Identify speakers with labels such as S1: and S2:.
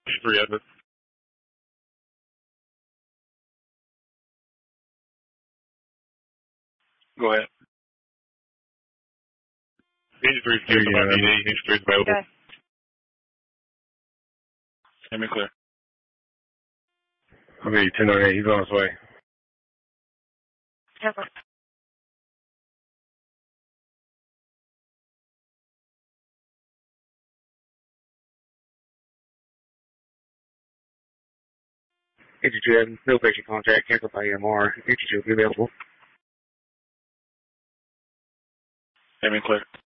S1: 3 Edward. Go ahead. 83 is clear about D8. 83 is available.
S2: Okay.
S1: Let me clear.
S3: Okay, 10-8, he's on his way.
S2: Okay.
S4: No patient contact, canceled by EMR. 82 will be available.
S1: Let me clear.